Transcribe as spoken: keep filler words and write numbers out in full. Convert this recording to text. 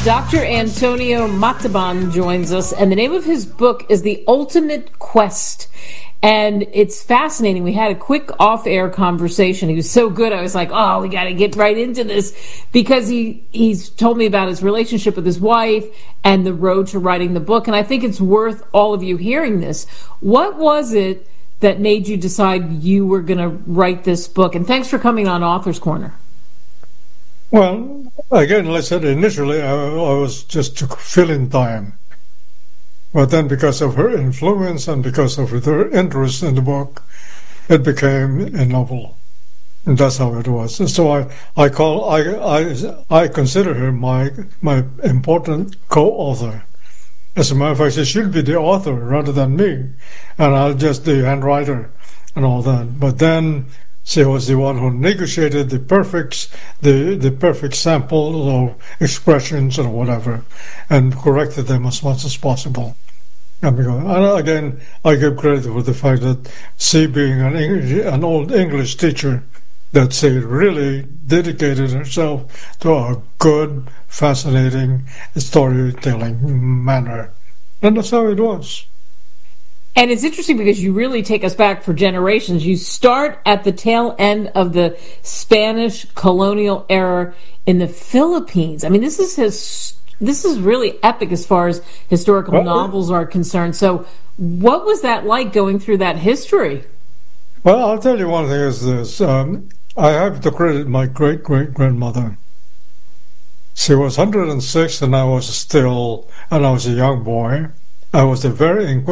Doctor Antonio Montalban joins us, and the name of his book is The Ultimate Quest. And it's fascinating. We had a quick off-air conversation. He was so good. I was like, oh, we got to get right into this, because he he's told me about his relationship with his wife and the road to writing the book. And I think it's worth all of you hearing this. What was it that made you decide you were going to write this book? And thanks for coming on Author's Corner. Well, again, like I said, initially I, I was just to fill in time. But then because of her influence and because of her interest in the book, it became a novel. And that's how it was. And so I, I call I, I I consider her my my important co-author. As a matter of fact, she should be the author rather than me. And I'll just the handwriter and all that. But then she was the one who negotiated the perfect the the perfect sample of expressions or whatever, and corrected them as much as possible. And again, I give credit for the fact that she, being an English, an old English teacher, that she really dedicated herself to a good, fascinating storytelling manner. And that's how it was. And it's interesting because you really take us back for generations. You start at the tail end of the Spanish colonial era in the Philippines. I mean, this is his... This is really epic as far as historical well, novels are concerned. So what was that like going through that history? Well, I'll tell you one thing is this. Um, I have to credit my great-great-grandmother. She was one hundred six and I was still, and I was a young boy. I was a very